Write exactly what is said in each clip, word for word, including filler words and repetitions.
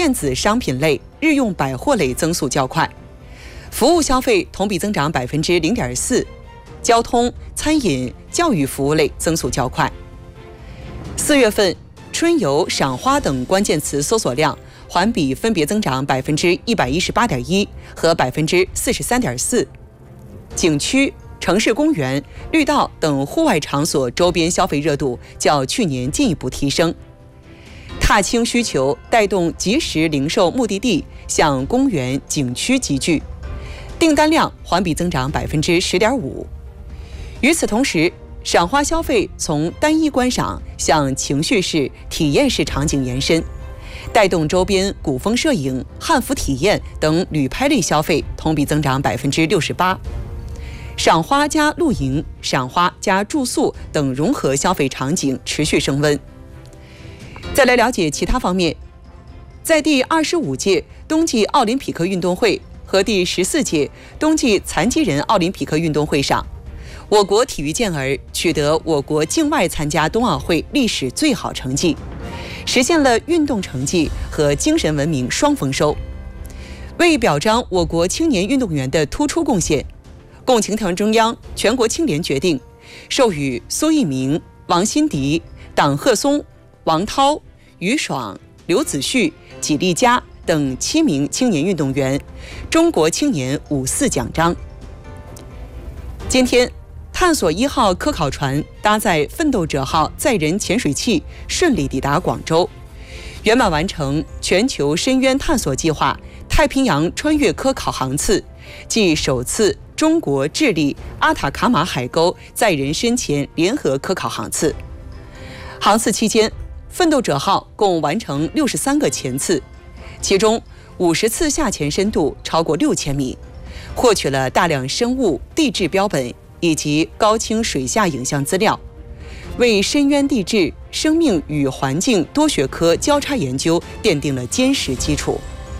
电子商品类、日用百货类增速较快，服务消费同比增长百分之零点四，交通、餐饮、教育服务类增速较快。四月份，春游、赏花等关键词搜索量环比分别增长百分之一百一十八点一和百分之四十三点四。景区、城市公园、绿道等户外场所周边消费热度较去年进一步提升。踏青需求带动即时零售目的地向公园、景区集聚，订单量环比增长百分之十点五。与此同时，赏花消费从单一观赏向情绪式、体验式场景延伸，带动周边古风摄影、汉服体验等旅拍类消费同比增长百分之六十八。赏花加露营、赏花加住宿等融合消费场景持续升温。再来了解其他方面，在第二十五届冬季奥林匹克运动会和第十四届冬季残疾人奥林匹克运动会上，我国体育健儿取得我国境外参加冬奥会历史最好成绩，实现了运动成绩和精神文明双丰收。为表彰我国青年运动员的突出贡献，共青团中央、全国青联决定授予苏翊鸣、王欣迪、党鹤松、王涛、于爽、刘子旭、纪丽佳等七名青年运动员中国青年五四奖章。今天，探索一号科考船搭载奋斗者号载人潜水器顺利抵达广州，圆满完成全球深渊探索计划太平洋穿越科考航次，即首次中国智利阿塔卡马海沟载人深潜联合科考航次。航次期间，奋斗者号共完成六十三个潜次，其中五十次下潜深度超过六千米，获取了大量生物、地质标本以及高清水下影像资料，为深渊地质、生命与环境多学科交叉研究奠定了坚实基础。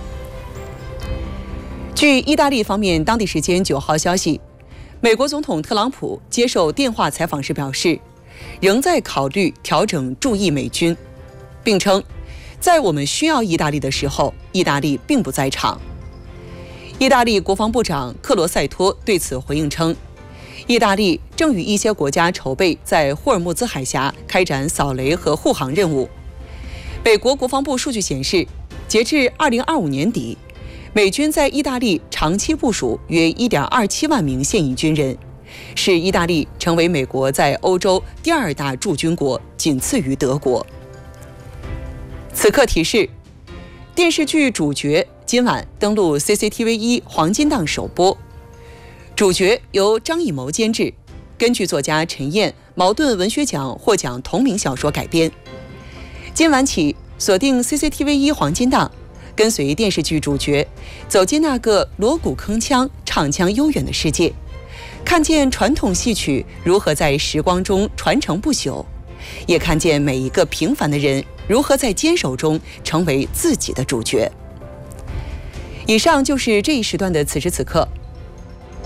据意大利方面当地时间九号消息，美国总统特朗普接受电话采访时表示，仍在考虑调整驻意美军，并称，在我们需要意大利的时候，意大利并不在场。意大利国防部长克罗塞托对此回应称，意大利正与一些国家筹备在霍尔木兹海峡开展扫雷和护航任务。美国国防部数据显示，截至二零二五年底，美军在意大利长期部署约 一点二七万名现役军人，使意大利成为美国在欧洲第二大驻军国，仅次于德国。此刻提示，电视剧主角今晚登陆 C C T V 一黄金档首播，主角由张艺谋监制，根据作家陈燕茅盾文学奖获奖同名小说改编。今晚起锁定 C C T V 一黄金档，跟随电视剧主角走进那个锣鼓铿锵、唱腔悠远的世界，看见传统戏曲如何在时光中传承不朽，也看见每一个平凡的人如何在坚守中成为自己的主角。以上就是这一时段的此时此刻，